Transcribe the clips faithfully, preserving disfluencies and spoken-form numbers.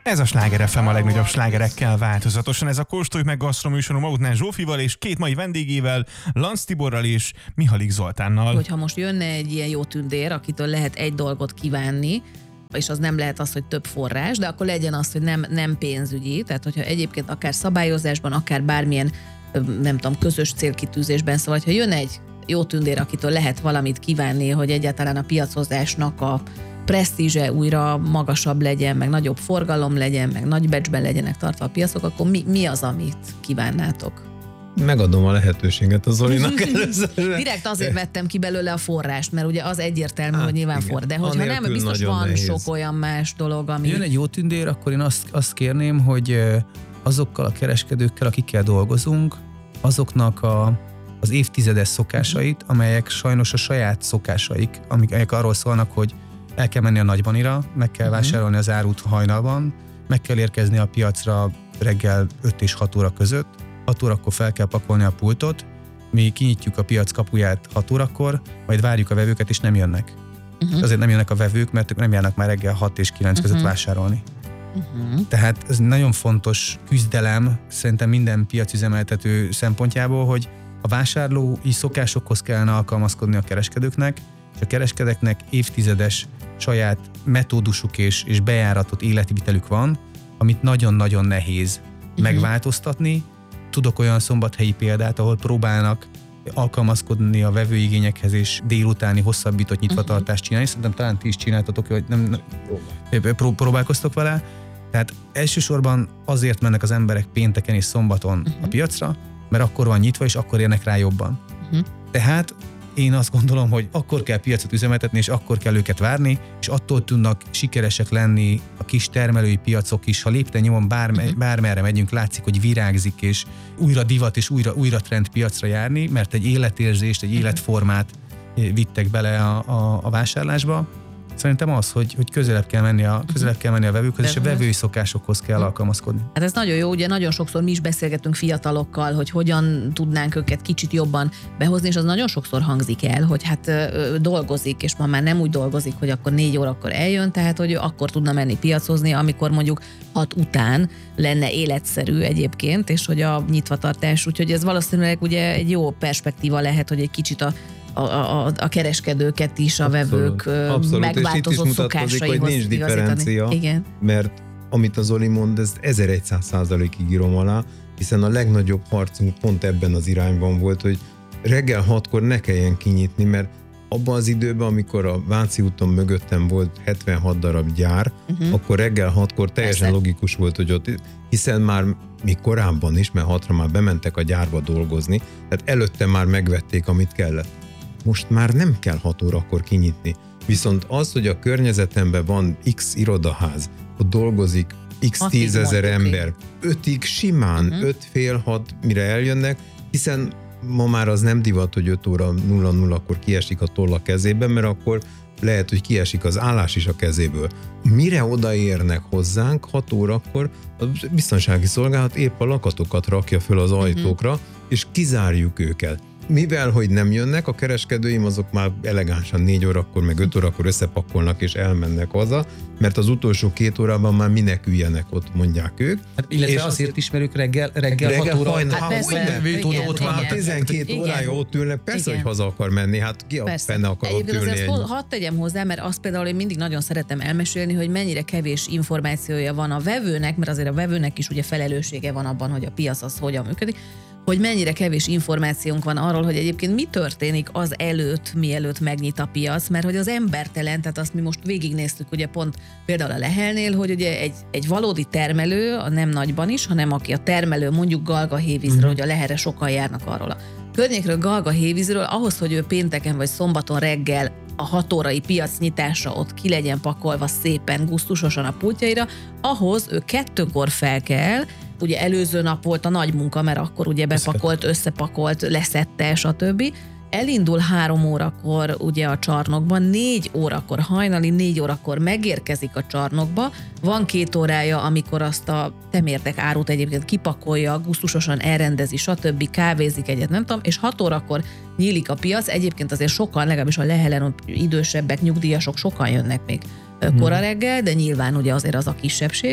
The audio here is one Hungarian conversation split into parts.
Ez a Sláger ef em a legnagyobb slágerekkel változatosan. Ez a Kóstoljuk meg gasztroműsorom Mautner Zsófival és két mai vendégével, Lanc Tiborral és Mihalik Zoltánnal. Hogyha most jönne egy ilyen jó tündér, akitől lehet egy dolgot kívánni, és az nem lehet az, hogy több forrás, de akkor legyen az, hogy nem, nem pénzügyi, tehát hogyha egyébként akár szabályozásban, akár bármilyen, nem tudom, közös célkitűzésben, szóval, ha jön egy jó tündér, akitől lehet valamit kívánni, hogy egyáltalán a piacozásnak a presztízse újra magasabb legyen, meg nagyobb forgalom legyen, meg nagy becsben legyenek tartva a piacok, akkor mi, mi az, amit kívánnátok? Megadom a lehetőséget a Zolinak először. Direkt azért vettem ki belőle a forrást, mert ugye az egyértelmű, hát, hogy nyilván for, de hogyha nem, biztos van nehéz. Sok olyan más dolog, ami... Jön egy jó tündér, akkor én azt, azt kérném, hogy azokkal a kereskedőkkel, akikkel dolgozunk, azoknak a, az évtizedes szokásait, amelyek sajnos a saját szokásaik, amelyek arról szólnak, hogy el kell menni a Nagybanira, meg kell uh-huh. vásárolni az árut hajnalban, meg kell érkezni a piacra reggel öt és hat óra között, hat órakor fel kell pakolni a pultot, mi kinyitjuk a piac kapuját hat órakor, majd várjuk a vevőket, és nem jönnek. Uh-huh. Azért nem jönnek a vevők, mert ők nem járnak már reggel hat és kilenc uh-huh. között vásárolni. Uh-huh. Tehát ez nagyon fontos küzdelem szerintem minden piacüzemeltető szempontjából, hogy a vásárlói szokásokhoz kellene alkalmazkodni a kereskedőknek, és a kereskedőknek évtizedes saját metódusuk és, és bejáratott életvitelük van, amit nagyon-nagyon nehéz uh-huh. megváltoztatni. Tudok olyan szombathelyi példát, ahol próbálnak alkalmazkodni a vevőigényekhez és délutáni hosszabbított nyitvatartást csinálni. Szerintem talán ti is csináltatok, vagy nem, nem pró- próbálkoztok vele. Tehát elsősorban azért mennek az emberek pénteken és szombaton uh-huh. a piacra, mert akkor van nyitva, és akkor érnek rá jobban. Uh-huh. Tehát én azt gondolom, hogy akkor kell piacot üzemeltetni, és akkor kell őket várni, és attól tudnak sikeresek lenni a kis termelői piacok is. Ha lépten nyomon bárme, bármerre megyünk, látszik, hogy virágzik, és újra divat, és újra, újra trend piacra járni, mert egy életérzést, egy életformát vittek bele a, a, a vásárlásba. Szerintem az, hogy, hogy közelebb kell menni a, közelebb kell menni a vevőkhöz, és a vevői szokásokhoz kell alkalmazkodni. Hát ez nagyon jó, ugye nagyon sokszor mi is beszélgetünk fiatalokkal, hogy hogyan tudnánk őket kicsit jobban behozni, és az nagyon sokszor hangzik el, hogy hát ö, dolgozik, és ma már nem úgy dolgozik, hogy akkor négy órakor eljön, tehát hogy ő akkor tudna menni piacozni, amikor mondjuk hat után lenne életszerű egyébként, és hogy a nyitvatartás, úgyhogy ez valószínűleg ugye egy jó perspektíva lehet, hogy egy kicsit a A, a, a kereskedőket is, a abszolút, vevők abszolút, megváltozott szokásaihoz hogy nincs differencia, igen. Mert amit az Zoli mond, ez ezerszáz százalékig írom alá, hiszen a legnagyobb harcunk pont ebben az irányban volt, hogy reggel hatkor ne kelljen kinyitni, mert abban az időben, amikor a Váci úton mögöttem volt hetvenhat darab gyár, uh-huh. akkor reggel hatkor teljesen Persze. logikus volt, hogy ott, hiszen már még korábban is, mert hatra már bementek a gyárba dolgozni, tehát előtte már megvették, amit kellett. Most már nem kell hat órakor kinyitni. Viszont az, hogy a környezetemben van X irodaház, ott dolgozik X tízezer ember, ötig simán, uh-huh. öt fél hat, mire eljönnek, hiszen ma már az nem divat, hogy öt óra nulla nullakor kiesik a toll a kezében, mert akkor lehet, hogy kiesik az állás is a kezéből. Mire odaérnek hozzánk hat órakor, a biztonsági szolgálat épp a lakatokat rakja föl az ajtókra, uh-huh. és kizárjuk őket. Mivel, hogy nem jönnek, a kereskedőim azok már elegánsan négy órakor, meg öt órakor összepakolnak és elmennek haza, mert az utolsó két órában már minek üljenek ott, mondják ők. Hát, illetve és azért ismerjük reggel, reggel, reggel hat óra. Hajna, hát persze, igen, ott van, tizenkét órája ott ülnek, persze, igen. hogy haza akar menni, hát ki a fenne akar ott ülni. Egyébként azért hadd tegyem hozzá, mert azt például én mindig nagyon szeretem elmesélni, hogy mennyire kevés információja van a vevőnek, mert azért a vevőnek is ugye felelőssége van abban, hogy a piac az hogyan működik, hogy mennyire kevés információnk van arról, hogy egyébként mi történik az előtt, mielőtt megnyit a piac, mert hogy az embertelen, tehát azt mi most végignéztük ugye pont például a Lehelnél, hogy ugye egy, egy valódi termelő, a nem nagyban is, hanem aki a termelő mondjuk Galgahévízről, mm. hogy a Lehelre sokan járnak arról a környékről, Galgahévízről, ahhoz, hogy ő pénteken vagy szombaton reggel a hat órai piacnyitásra ott ki legyen pakolva szépen, gusztusosan a pultjaira, ahhoz ő kettőkor fel kell, ugye előző nap volt a nagy munka, mert akkor ugye bepakolt, összepakolt, leszette, stb. Elindul három órakor ugye a csarnokban, négy órakor, hajnali négy órakor megérkezik a csarnokba, van két órája, amikor azt a temérdek árut egyébként kipakolja, gusztusosan elrendezi, stb. Kávézik egyet, nem tudom, és hat órakor nyílik a piac, egyébként azért sokan, legalábbis a Lehelen idősebbek, nyugdíjasok sokan jönnek még kora reggel, de nyilván ugye azért az a kisebbség,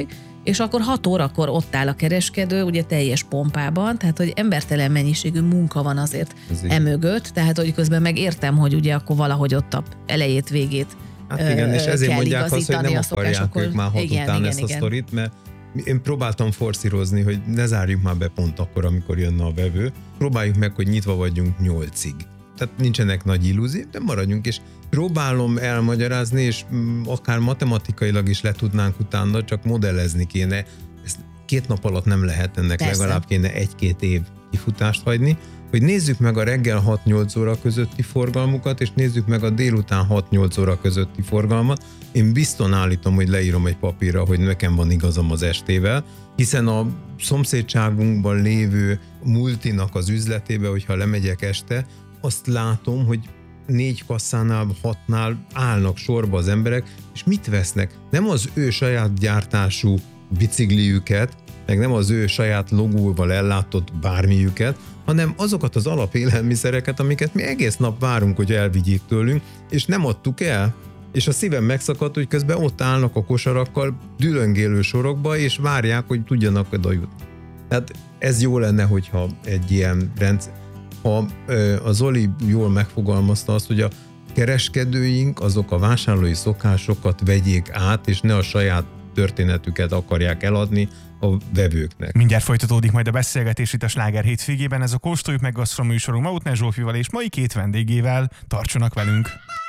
és akkor hat órakor ott áll a kereskedő, ugye teljes pompában, tehát hogy embertelen mennyiségű munka van azért emögött, tehát hogy közben meg értem, hogy ugye akkor valahogy ott a elejét, végét Hát igen, és ezért mondják azt, hogy nem akarják ők már hat igen, után igen, ezt igen. a sztorit, mert én próbáltam forszírozni, hogy ne zárjuk már be pont akkor, amikor jönne a vevő. Próbáljuk meg, hogy nyitva vagyunk nyolcig. Tehát nincsenek nagy illúziók, de maradjunk, és próbálom elmagyarázni, és akár matematikailag is le tudnánk utána, csak modellezni kéne. Ezt két nap alatt nem lehet, ennek Persze. legalább kéne egy-két év kifutást hagyni, hogy nézzük meg a reggel hat-nyolc óra közötti forgalmukat, és nézzük meg a délután hat-nyolc óra közötti forgalmat. Én bizton állítom, hogy leírom egy papírra, hogy nekem van igazam az estével, hiszen a szomszédságunkban lévő multinak az üzletébe, hogyha lemegyek este, azt látom, hogy négy kasszánál, hatnál állnak sorba az emberek, és mit vesznek? Nem az ő saját gyártású bicikliüket, meg nem az ő saját logóval ellátott bármiüket, hanem azokat az alapélelmiszereket, amiket mi egész nap várunk, hogy elvigyék tőlünk, és nem adtuk el. És a szívem megszakadt, hogy közben ott állnak a kosarakkal dülöngélő sorokba, és várják, hogy tudjanak oda jutni. Tehát ez jó lenne, hogyha egy ilyen rendszer, ha a Zoli jól megfogalmazta azt, hogy a kereskedőink azok a vásárlói szokásokat vegyék át, és ne a saját történetüket akarják eladni a vevőknek. Mindjárt folytatódik majd a beszélgetés itt a Sláger hétvégében. Ez a Kóstoljuk meg Gasztro műsorunk Mautner Zsófival és mai két vendégével. Tartsanak velünk!